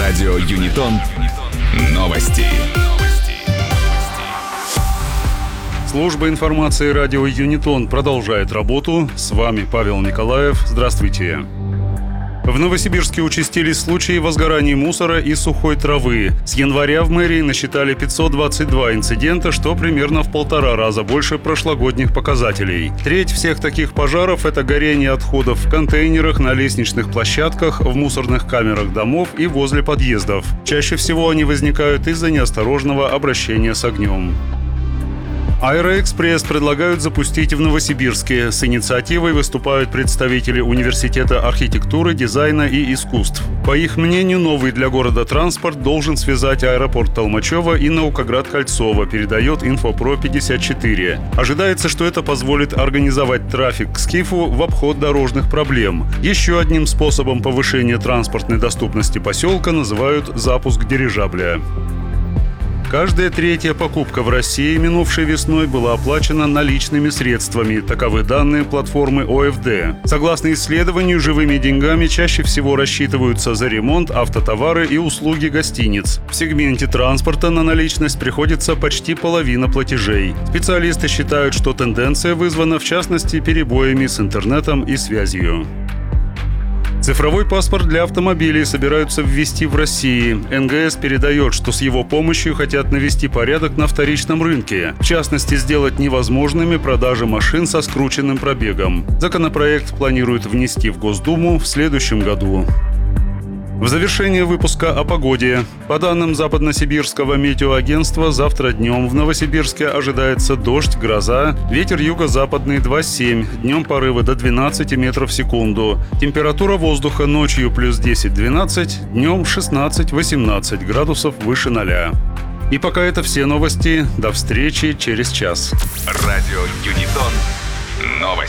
Радио Юнитон. Новости. Служба информации радио Юнитон продолжает работу. С вами Павел Николаев. Здравствуйте. В Новосибирске участились случаи возгораний мусора и сухой травы. С января в мэрии насчитали 522 инцидента, что примерно в 1,5 раза больше прошлогодних показателей. Треть всех таких пожаров – это горение отходов в контейнерах, на лестничных площадках, в мусорных камерах домов и возле подъездов. Чаще всего они возникают из-за неосторожного обращения с огнем. Аэроэкспресс предлагают запустить в Новосибирске. С инициативой выступают представители Университета архитектуры, дизайна и искусств. По их мнению, новый для города транспорт должен связать аэропорт Толмачево и Наукоград-Кольцово, передает Инфопро-54. Ожидается, что это позволит организовать трафик к Скифу в обход дорожных проблем. Еще одним способом повышения транспортной доступности поселка называют запуск дирижабля. Каждая третья покупка в России минувшей весной была оплачена наличными средствами. Таковы данные платформы ОФД. Согласно исследованию, живыми деньгами чаще всего рассчитываются за ремонт, автотовары и услуги гостиниц. В сегменте транспорта на наличность приходится почти половина платежей. Специалисты считают, что тенденция вызвана в частности перебоями с интернетом и связью. Цифровой паспорт для автомобилей собираются ввести в России. НГС передает, что с его помощью хотят навести порядок на вторичном рынке. В частности, сделать невозможными продажи машин со скрученным пробегом. Законопроект планируют внести в Госдуму в следующем году. В завершение выпуска о погоде. По данным Западносибирского метеоагентства, завтра днем в Новосибирске ожидается дождь, гроза, ветер юго-западный 2,7, днем порывы до 12 метров в секунду. Температура воздуха ночью плюс 10-12, днем 16-18 градусов выше 0. И пока это все новости. До встречи через час. Радио Юнитон. Новости.